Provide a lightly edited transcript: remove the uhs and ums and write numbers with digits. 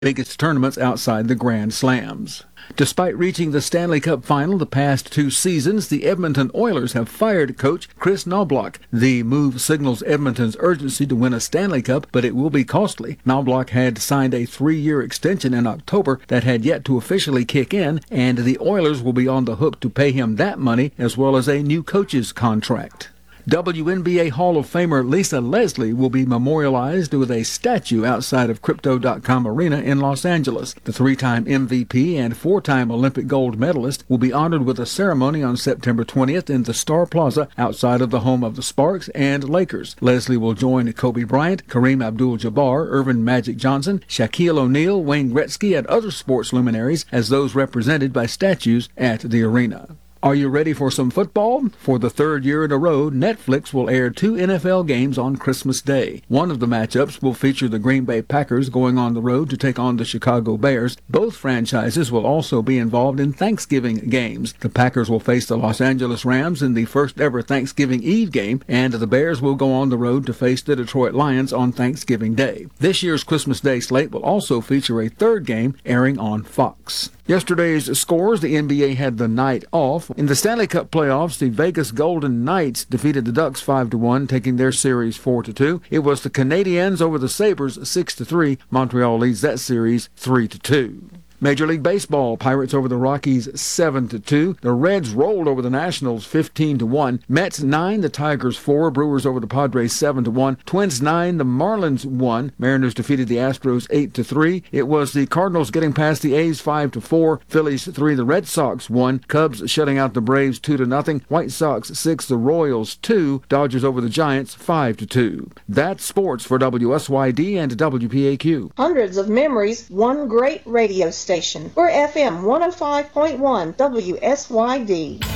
biggest tournaments outside the Grand Slams. Despite reaching the Stanley Cup final the past 2 seasons, the Edmonton Oilers have fired coach Chris Knoblauch. The move signals Edmonton's urgency to win a Stanley Cup, but it will be costly. Knoblauch had signed a 3-year extension in October that had yet to officially kick in, and the Oilers will be on the hook to pay him that money as well as a new coach's contract. WNBA Hall of Famer Lisa Leslie will be memorialized with a statue outside of Crypto.com Arena in Los Angeles. The 3-time MVP and 4-time Olympic gold medalist will be honored with a ceremony on September 20th in the Star Plaza outside of the home of the Sparks and Lakers. Leslie will join Kobe Bryant, Kareem Abdul-Jabbar, Irvin Magic Johnson, Shaquille O'Neal, Wayne Gretzky, and other sports luminaries as those represented by statues at the arena. Are you ready for some football? For the 3rd year in a row, Netflix will air 2 NFL games on Christmas Day. One of the matchups will feature the Green Bay Packers going on the road to take on the Chicago Bears. Both franchises will also be involved in Thanksgiving games. The Packers will face the Los Angeles Rams in the first ever Thanksgiving Eve game, and the Bears will go on the road to face the Detroit Lions on Thanksgiving Day. This year's Christmas Day slate will also feature a 3rd game airing on Fox. Yesterday's scores, the NBA had the night off. In the Stanley Cup playoffs, the Vegas Golden Knights defeated the Ducks 5-1, taking their series 4-2. It was the Canadiens over the Sabres 6-3. Montreal leads that series 3-2. Major League Baseball, Pirates over the Rockies 7-2. The Reds rolled over the Nationals 15-1. Mets 9, the Tigers 4. Brewers over the Padres 7-1. Twins 9, the Marlins 1. Mariners defeated the Astros 8-3. It was the Cardinals getting past the A's 5-4. Phillies 3, the Red Sox 1. Cubs shutting out the Braves 2-0. White Sox 6, the Royals 2. Dodgers over the Giants 5-2. That's sports for WSYD and WPAQ. Hundreds of memories, one great radio station. We're FM 105.1 WSYD.